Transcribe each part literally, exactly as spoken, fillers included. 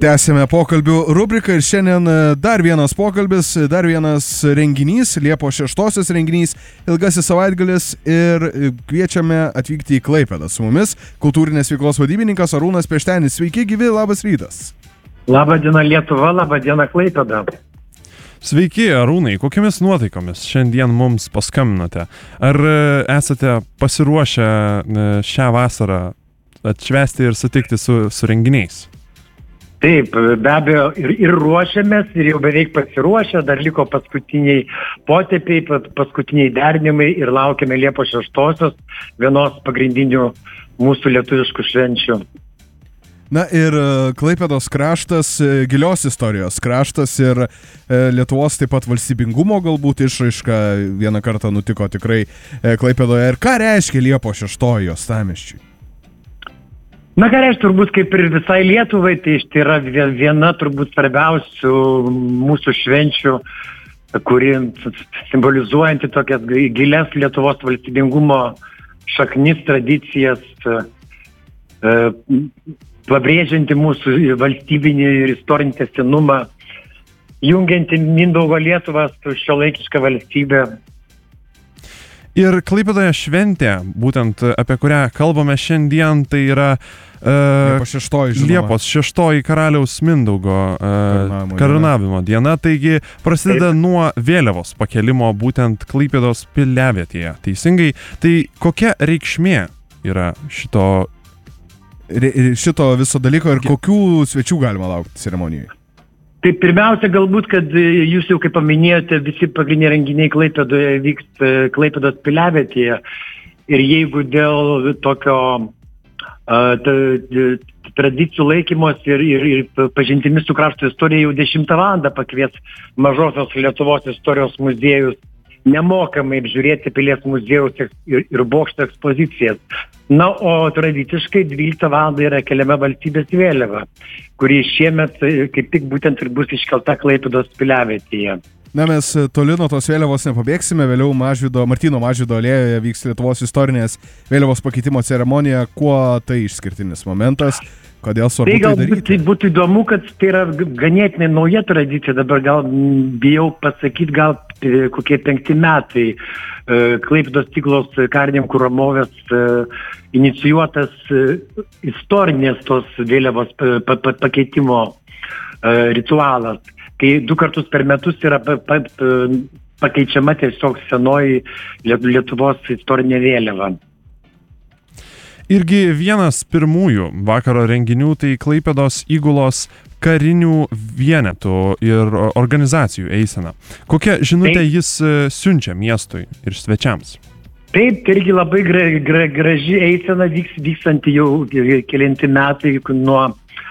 Tęsime pokalbių rubriką ir šiandien dar vienas pokalbis, dar vienas renginys, Liepos šeštosios renginys, ilgasis savaitgalis ir kviečiame atvykti į Klaipėdą. Su mumis kultūrinės veiklos vadybininkas Arūnas Peštenis. Sveiki, gyvi, labas rytas. Labą dieną Lietuva, labą dieną Klaipėda. Sveiki, Arūnai, kokiamis nuotaikomis šiandien mums paskambinote? Ar esate pasiruošę šią vasarą atšvęsti ir sutikti su, su renginiais? Taip, be abejo, ir, ir ruošiamės, ir jau beveik pasiruošę, dar liko paskutiniai potėpiai, paskutiniai derinimai ir laukiame Liepos šeštosios, vienos pagrindinių mūsų lietuviškų švenčių. Na ir Klaipėdos kraštas, gilios istorijos kraštas ir Lietuvos taip pat valstybingumo galbūt išraiška vieną kartą nutiko tikrai Klaipėdoje. Ir ką reiškia Liepos šeštoji uostamiesčiui? Na ką reiškia, turbūt kaip ir visai Lietuvai, tai tai yra viena turbūt svarbiausių mūsų švenčių, kuri simbolizuojanti tokias gilias Lietuvos valstybingumo šaknis, tradicijas, pabrėžianti mūsų valstybinį ir istorinį tęstinumą, jungianti Mindaugo Lietuvą su šiuolaikiška valstybė. Ir Klaipėdoje šventė, būtent apie kurią kalbame šiandien, tai yra uh, Liepos šeštoji, žinoma. Liepos šeštoji karaliaus Mindaugo uh, karūnavimo diena. Taigi prasideda Taip. nuo vėliavos pakelimo būtent Klaipėdos piliavietėje. Teisingai, tai kokia reikšmė yra šito, šito viso dalyko ir kokių svečių galima laukti ceremonijoje? Tai pirmiausia, galbūt, kad jūs jau kaip paminėjote, visi pagrindiniai renginiai Klaipėdoje vyks Klaipėdos piliavietėje. Ir jeigu dėl tokio uh, tradicijų laikymos ir, ir, ir pažintimis su krašto istorija jau dešimtą valandą pakvies Mažosios Lietuvos istorijos muziejus nemokamai apžiūrėti pilies muziejaus ir, ir bokšto ekspozicijas. Na, o tradiciškai dvyliktą valandą yra keliama valstybės vėliava, kuri šiemet kaip tik būtent ir bus iškelta Klaipėdos piliavietėje. Na, mes toli nuo tos vėliavos nepabėgsime, vėliau Mažvydo, Martyno Mažvydo alėjoje vyks Lietuvos istorinės vėliavos pakeitimo ceremonija. Kuo tai išskirtinis momentas? Kodėl svarbu tai, tai daryti? Tai būtų įdomu, kad tai yra ganėtinai nauja tradicija, dabar gal bijau pasakyti, gal kokie penkti metai Klaipėdos Stiklos karininkų ramovės inicijuotas istorinės tos vėliavos pakeitimo ritualas, kai du kartus per metus yra pakeičiama tiesiog senoji Lietuvos istorinė vėliava. Irgi vienas pirmųjų vakaro renginių tai Klaipėdos įgulos karinių vienetų ir organizacijų eisena. Kokia žinutė Taip. jis siunčia miestui ir svečiams? Taip, tai irgi labai gra, gra, graži eisena vyks, vykstanti jau kelinti metai nuo,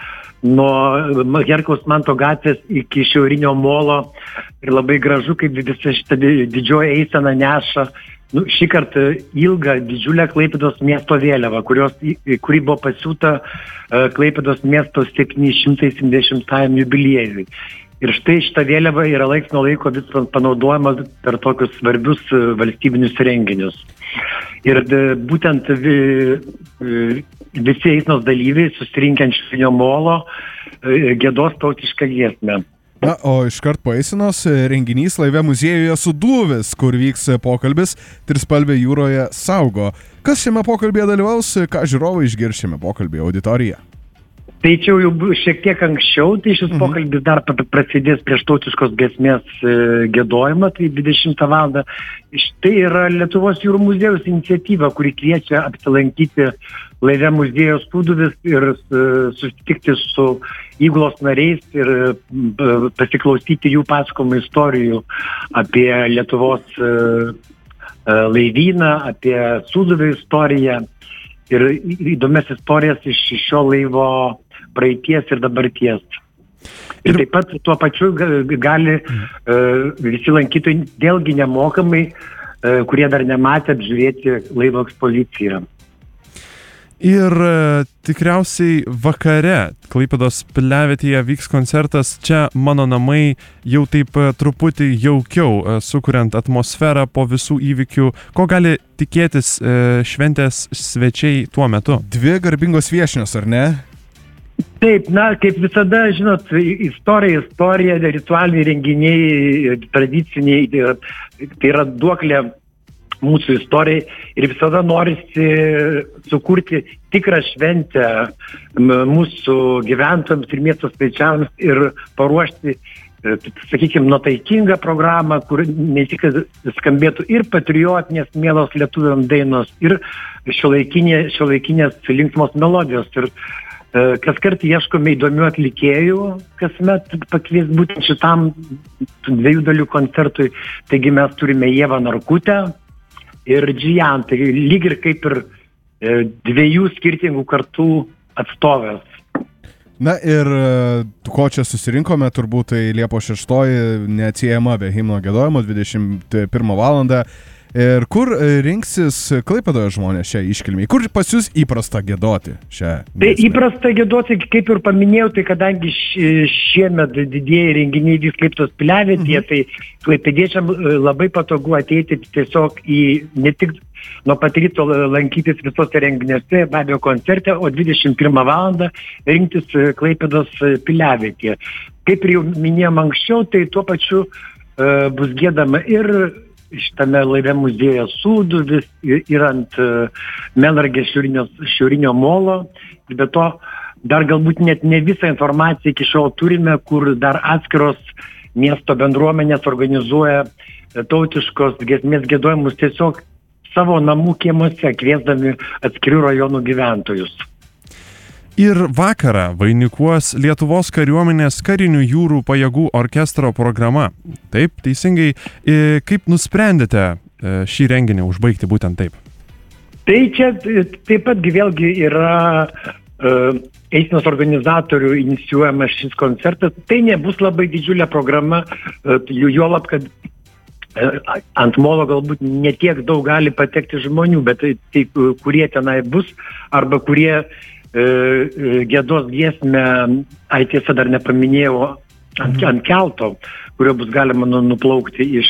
nuo Herkaus Manto gatvės iki Šiaurinio molo. Ir labai gražu, kaip visa šita didžioji eisena neša Nu, šį kartą ilgą, didžiulę Klaipėdos miesto vėliavą, kurios, kuri buvo pasiūta uh, Klaipėdos miesto septyni šimtai septyniasdešimtajam jubiliejui. Ir štai šita vėliava yra laiks nuo laiko vis panaudojama per tokius svarbius uh, valstybinius renginius. Ir uh, būtent vi, uh, visi eisnos dalyviai susirinkę ant Šiaurinio molo uh, giedos tautišką giesmę. Na, o iškart po eisenos renginys laive muziejuje Sūduvis, kur vyks pokalbis Trispalvė jūroje saugo. Kas šiame pokalbėje dalyvaus, ką žiūrovai išgirs šiame pokalbėje, auditorija? Tai čia jau šiek tiek anksčiau, tai šis mhm. pokalbis dar prasidės prieš tautiškos giesmės giedojimą, tai dvidešimtą valandą. Tai yra Lietuvos jūrų muziejaus iniciatyva, kuri kviečia apsilankyti laive muziejus Sūduvis ir susitikti su įgulos nariais ir pasiklausyti jų pasakojimų istorijų apie Lietuvos laivyną, apie Sūduvio istoriją ir įdomias istorijas iš šio laivo praeities ir dabarties. Ir taip pat tuo pačiu gali visi lankytojai vėlgi nemokamai, kurie dar nematė, apžiūrėti laivo ekspoziciją. Ir tikriausiai vakare Klaipėdos piliavietėje vyks koncertas Čia mano namai, jau taip truputį jaukiau, sukuriant atmosferą po visų įvykių. Ko gali tikėtis šventės svečiai tuo metu? Dvi garbingos viešnios, ar ne? Taip, na, kaip visada, žinot, istorija, istorija, ritualiniai renginiai, tradiciniai, tai yra duoklė mūsų istorijai ir visada norisi sukurti tikrą šventę mūsų gyventojams ir miesto svečiams ir paruošti, sakykime, nuotaikingą programą, kur ne tik skambėtų ir patriotinės mielos lietuviam dainos, ir šiuolaikinė, šiuolaikinės linksmos melodijos. Ir kas kart ieškome įdomių atlikėjų, kasmet pakvies būtent šitam dviejų dalių koncertui. Taigi mes turime Ievą Narkutę ir Džijan, tai lyg ir kaip ir dviejų skirtingų kartų atstovės. Na ir ko čia susirinkome, turbūt tai Liepos šeštoji neatsiejama be himno giedojimo dvidešimt pirmą valandą. Ir kur rinksis Klaipėdoje žmonės šią iškilmę? Kur pas jūs įprasta giedoti šią? Tai įprasta giedoti, kaip ir paminėjau, tai kadangi šiemet didieji renginiai vyks Klaipėdos piliavietėje, mhm. tai klaipėdiečiam labai patogu ateiti tiesiog į ne tik nuo pat ryto lankytis visose renginiuose, be abejo koncerte, o dvidešimt pirmą valandą rinktis Klaipėdos piliavietėje. Kaip ir jau minėjom anksčiau, tai tuo pačiu uh, bus giedama ir šitame laive muziejuje Sūduvis ir ant Melnragės šiaurinio, šiaurinio molo. Ir be to, dar galbūt net ne visą informaciją iki šiol turime, kur dar atskiros miesto bendruomenės organizuoja tautiškos giesmės giedojimus tiesiog savo namų kiemuose, kviesdami atskirių rajonų gyventojus. Ir vakarą vainikuos Lietuvos kariuomenės karinių jūrų pajėgų orkestro programa. Taip, teisingai. Kaip nusprendėte šį renginį užbaigti būtent taip? Tai čia taip pat vėlgi yra uh, eisenos organizatorių inicijuojamas šis koncertas. Tai nebus labai didžiulė programa, uh, juolab, kad uh, ant molo galbūt netiek daug gali patekti žmonių, bet tai, tai kurie tenai bus arba kurie giedos giesmę, ai tiesa dar nepaminėjau, ant, ant kelto, kurio bus galima nuplaukti iš,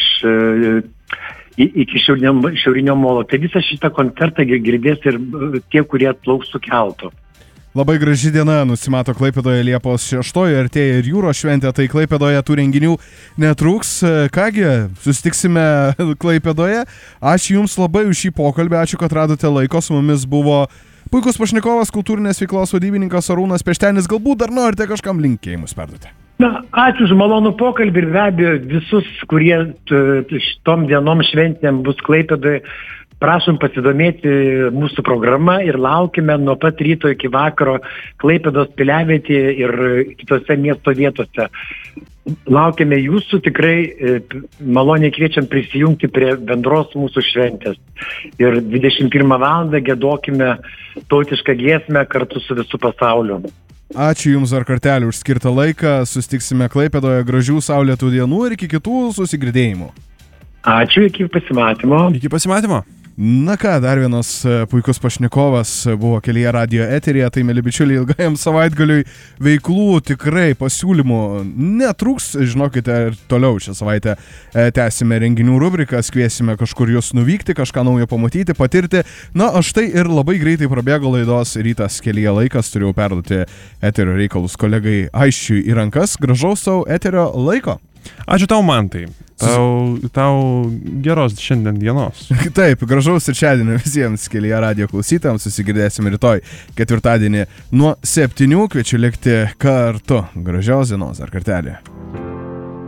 iki šiaurinio, šiaurinio molo. Tai visą šitą koncertą girdės ir tie, kurie atplauks su keltu. Labai graži diena nusimato Klaipėdoje Liepos šeštoji, artėja ir jūros šventė, tai Klaipėdoje tų renginių netrūks. Kągi, susitiksime Klaipėdoje. Ačiū Jums labai už šį pokalbį, ačiū, kad radote laiko, su mumis buvo puikus pašnekovas, kultūrinės veiklos vadybininkas Arūnas Peštenis. Galbūt dar norite kažkam linkėjimus perduoti? Na, ačiū už malonų pokalbį ir be abejo visus, kurie šitom dienom šventiniam bus Klaipėdoje, prašom pasidomėti mūsų programą ir laukime nuo pat ryto iki vakaro Klaipėdos piliavietėje ir kitose miesto vietose. Laukiame jūsų, tikrai maloniai kviečiam prisijungti prie bendros mūsų šventės. Ir dvidešimt pirmą valandą giedokime tautišką giesmę kartu su visu pasauliu. Ačiū Jums dar kartelį už skirtą laiką. Susitiksime Klaipėdoje, gražių saulėtų dienų ir iki kitų susigirdėjimų. Ačiū, iki pasimatymo. Iki pasimatymo. Na ką, dar vienas puikus pašnekovas buvo Kelyje radijo eteryje, tai mėly bičiuliai, ilgajam savaitgaliui veiklų tikrai pasiūlymų netrūks, žinokite, ir toliau šią savaitę tęsime renginių rubrikas, kviesime kažkur jūs nuvykti, kažką naujo pamatyti, patirti. Na, o štai ir labai greitai prabėgo laidos Rytas Kelyje laikas, turėjau perduoti eterio reikalus kolegai Aisčiui į rankas, gražaus savo eterio laiko. Ačiū tau, Mantai. Tau, tau geros šiandien dienos. Taip, gražaus trečiadienio visiems Kelyje radijo klausytams. Susigirdėsime rytoj ketvirtadienį nuo septynių. Kviečiu likti kartu. Gražios dienos dar kartelį.